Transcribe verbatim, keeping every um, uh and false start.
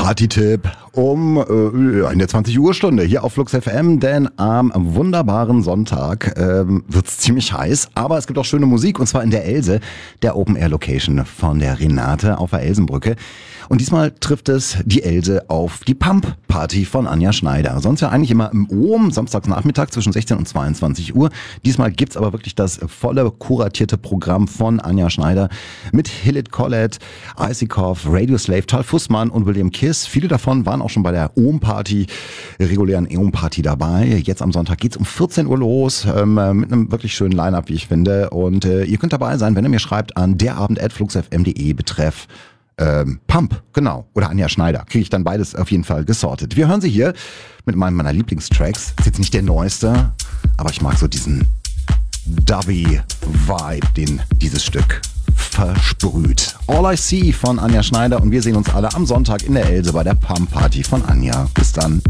Party-Tipp um äh, in der zwanzig Uhr Stunde hier auf Flux F M, denn am wunderbaren Sonntag ähm, wird's ziemlich heiß, aber es gibt auch schöne Musik und zwar in der Else, der Open-Air-Location von der Renate auf der Elsenbrücke. Und diesmal trifft es die Else auf die Pump-Party von Anja Schneider. Sonst ja eigentlich immer im Ohm, samstagsnachmittag zwischen sechzehn und zweiundzwanzig Uhr. Diesmal gibt's aber wirklich das volle, kuratierte Programm von Anja Schneider mit Hillit Collett, Icikoff, Radioslave, Tal Fussmann und William Kiss. Viele davon waren auch schon bei der Ohm-Party, regulären Ohm-Party dabei. Jetzt am Sonntag geht's um vierzehn Uhr los, ähm, mit einem wirklich schönen Line-Up, wie ich finde. Und äh, ihr könnt dabei sein, wenn ihr mir schreibt an derabend at fluxfm punkt de betreff Ähm, Pump, genau. Oder Anja Schneider. Kriege ich dann beides auf jeden Fall gesortet. Wir hören sie hier mit einem meiner Lieblingstracks. Ist jetzt nicht der neueste, aber ich mag so diesen Dubby-Vibe, den dieses Stück versprüht. All I See von Anja Schneider und wir sehen uns alle am Sonntag in der Else bei der Pump-Party von Anja. Bis dann.